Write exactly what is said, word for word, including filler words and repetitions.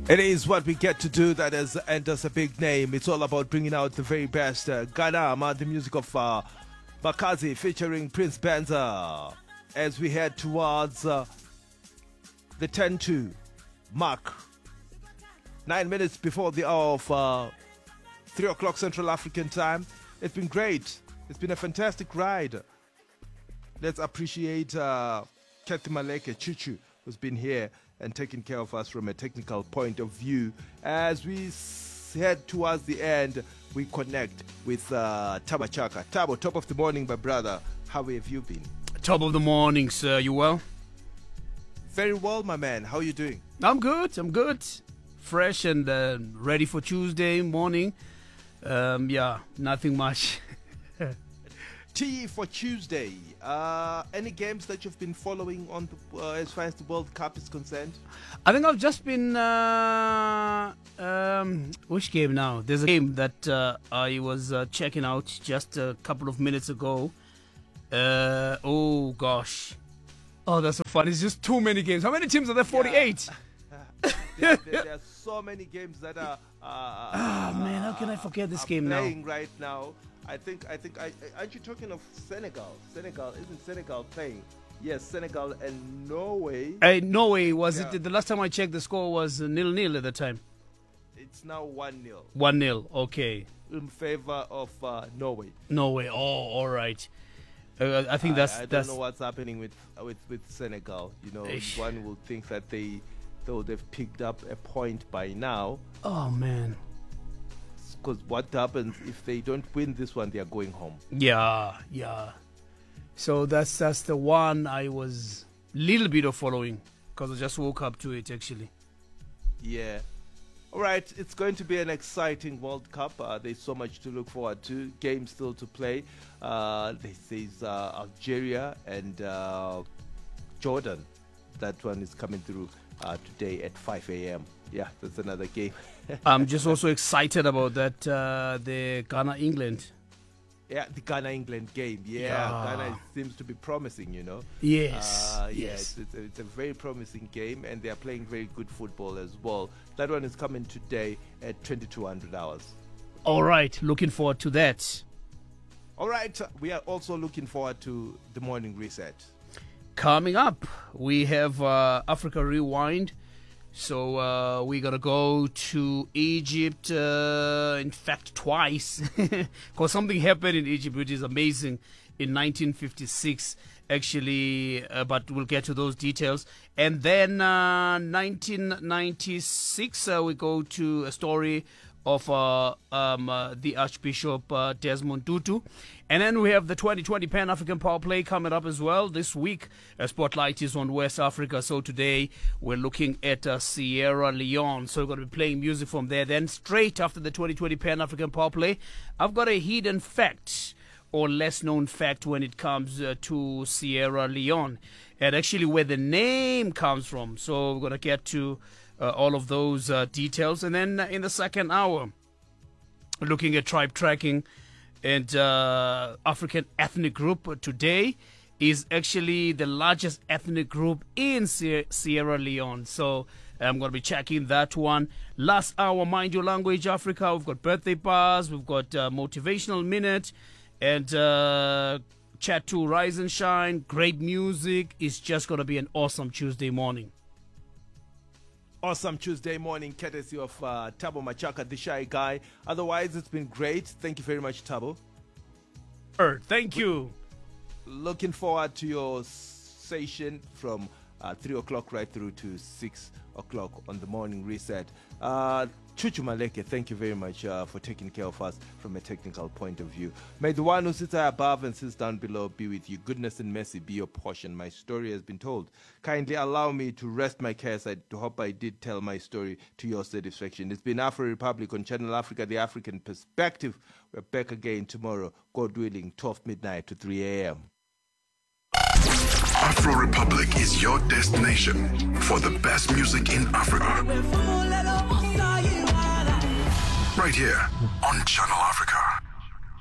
It is what we get to do that has earned us a big name. It's all about bringing out the very best. Uh, Ghana, the music of uh, Bakazi featuring Prince Benza. As we head towards uh, the ten to mark. Nine minutes before the hour of uh, three o'clock Central African time. It's been great. It's been a fantastic ride. Let's appreciate uh, Kathy Maleke Chuchu, who's been here and taking care of us from a technical point of view. As we s- head towards the end, we connect with uh, Tabo Chaka. Tabo, top of the morning, my brother. How have you been? Top of the morning, sir. You well? Very well, my man. How are you doing? I'm good. I'm good. Fresh and uh, ready for Tuesday morning. Um, yeah, nothing much. T for Tuesday. Uh, any games that you've been following on the, uh, as far as the World Cup is concerned? I think I've just been. Uh, um, which game now? There's a game that uh, I was uh, checking out just a couple of minutes ago. Uh, oh gosh. Oh, that's so fun. It's just too many games. How many teams are there? forty-eight. Yeah. there, there, there are so many games that are. Uh, Ah, man, how can I forget this are game now? playing right now. I think. I think. I, aren't you talking of Senegal? Senegal isn't Senegal playing? Yes, Senegal and Norway. Uh, Norway was Yeah. it? The last time I checked, the score was uh, nil nil at the time. It's now one nil One nil. Okay. in favor of uh, Norway. Norway. Oh, all right. Uh, I think that's I, I don't that's. know what's happening with with with Senegal. You know, Ish. one will think that they, though they've picked up a point by now, Oh man. because what happens if they don't win this one, they are going home. Yeah, yeah. So that's that's the one I was little bit of following because I just woke up to it actually. Yeah. All right, it's going to be an exciting World Cup. Uh, there's so much to look forward to. Games still to play. Uh, there's uh, Algeria and uh, Jordan. That one is coming through uh, today at five a.m. Yeah, that's another game. I'm just also excited about that uh, the Ghana England. Yeah, the Ghana-England game. Yeah, Yeah. Ghana seems to be promising, you know. Yes. Uh, yeah, yes. it's, it's, a, it's a very promising game, and they are playing very good football as well. That one is coming today at twenty-two hundred hours. All right. Looking forward to that. All right, we are also looking forward to the morning reset. Coming up, we have uh, Africa Rewind. So uh, we're going to go to Egypt, uh, in fact, twice. Because something happened in Egypt, which is amazing, in nineteen fifty-six, actually. Uh, but we'll get to those details. And then uh, nineteen ninety-six, uh, we go to a story of uh, um, uh, the Archbishop uh, Desmond Tutu. And then we have the twenty twenty Pan-African Power Play coming up as well this week. Uh, Spotlight is on West Africa. So today we're looking at uh, Sierra Leone. So we're going to be playing music from there. Then straight after the twenty twenty Pan-African Power Play, I've got a hidden fact or less known fact when it comes uh, to Sierra Leone. And actually where the name comes from. So we're going to get to uh, all of those uh, details. And then uh, in the second hour, looking at tribe tracking and uh, African ethnic group today is actually the largest ethnic group in Sier- Sierra Leone. So I'm going to be checking that one. Last hour, Mind Your Language Africa. We've got birthday bars. We've got uh, motivational minute. And uh, chat to Rise and Shine. Great music. It's just going to be an awesome Tuesday morning. Awesome Tuesday morning, courtesy of uh, Tabo Machaka, the shy guy. Otherwise, it's been great. Thank you very much, Tabo. Er, thank you. Looking forward to your session from uh, three o'clock right through to six o'clock on the morning reset. Uh, Chuchu Maleke, thank you very much uh, for taking care of us from a technical point of view. May the one who sits high above and sits down below be with you. Goodness and mercy be your portion. My story has been told. Kindly allow me to rest my case. I hope I did tell my story to your satisfaction. It's been Afro Republic on Channel Africa, the African Perspective. We're back again tomorrow, God willing, twelve midnight to three a.m. Afro Republic is your destination for the best music in Africa. Right here on Channel Africa.